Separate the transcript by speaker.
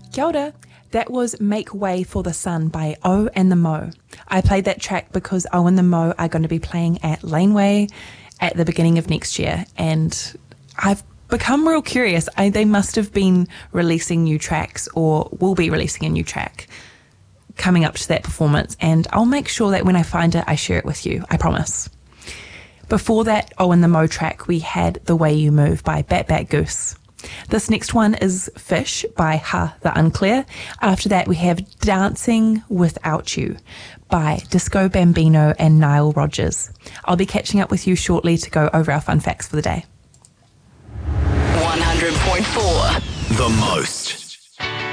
Speaker 1: Kia ora. That was Make Way for the Sun by O and the Mo. I played that track because O and the Mo are going to be playing at Laneway at the beginning of next year, and I've become real curious. They must have been releasing new tracks or will be releasing a new track coming up to that performance, and I'll make sure that when I find it, I share it with you, I promise. Before that O and the Mo track, we had The Way You Move by Bat Bat Goose. This next one is Fish by Ha The Unclear. After that, we have Dancing Without You by Disco Bambino and Nile Rodgers. I'll be catching up with you shortly to go over our fun facts for the day.
Speaker 2: 100.4 The Most.